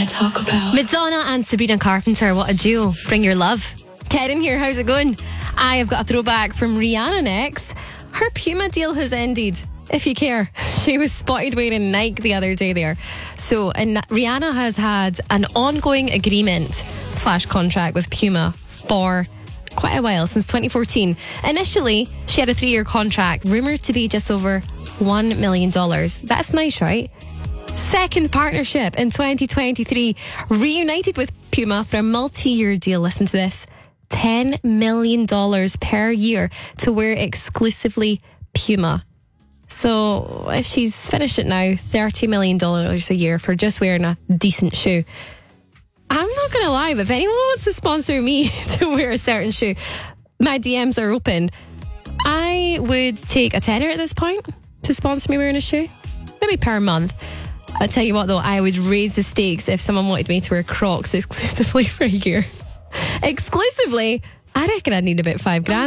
to talk about. Madonna and Sabrina Carpenter, what a duo. Bring your love. Karen here, how's it going? I have got a throwback from Rihanna next. Her Puma deal has ended, if you care. She was spotted wearing Nike the other day there. So Rihanna has had an ongoing agreement / contract with Puma for quite a while, since 2014. Initially, she had a 3-year contract, rumoured to be just over $1 million. That's nice, right? Second partnership in 2023, reunited with Puma for a multi-year deal. Listen to this. $10 million per year to wear exclusively Puma. So if she's finished it now, $30 million a year for just wearing a decent shoe. I'm not going to lie, but if anyone wants to sponsor me to wear a certain shoe, my DMs are open. I would take a tenner at this point to sponsor me wearing a shoe. Maybe per month. I'll tell you what though, I would raise the stakes if someone wanted me to wear Crocs exclusively for a year. Exclusively, I reckon I'd need about $5,000.